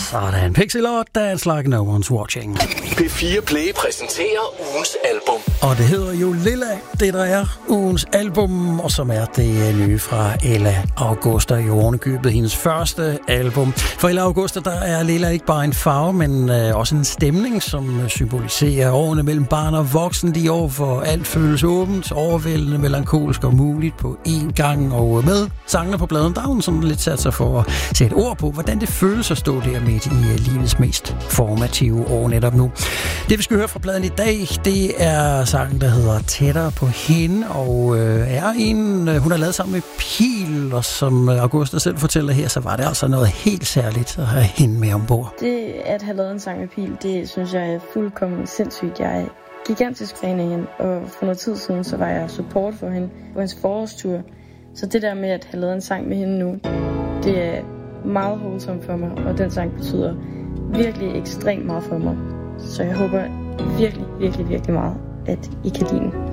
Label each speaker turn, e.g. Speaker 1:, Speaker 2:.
Speaker 1: Sådan, Pixie Lord, Dance Like No One's Watching.
Speaker 2: P4 Play præsenterer ugens album.
Speaker 1: Og det hedder jo Lilla, det der er ugens album, og som er det nye fra Ella Augusta, i ovenikøbet hendes første album. For Ella Augusta, der er Lilla ikke bare en farve, men også en stemning, som symboliserer årene mellem barn og voksen. De år, hvor alt føles åbent, overvældende, melankolsk og muligt på én gang. Og med sangene på pladen, der har hun sådan lidt sat sig for at sætte ord på, hvordan det føles at stå der midt i livets mest formative år netop nu. Det vi skal høre fra pladen i dag, det er sangen, der hedder Tættere på hende, og er en, hun har lavet sammen med Pil, og som Augusta selv fortæller her, så var det altså noget helt særligt at have hende med ombord.
Speaker 3: Det at have lavet en sang med Pil, det synes jeg er fuldkommen sindssygt. Jeg er gigantisk fan af hende, og for noget tid siden, så var jeg support for hende på hendes forårstur. Så det der med at have lavet en sang med hende nu, det er meget wholesome for mig, og den sang betyder virkelig ekstremt meget for mig. Så jeg håber virkelig, virkelig, virkelig meget, at I kan lide den.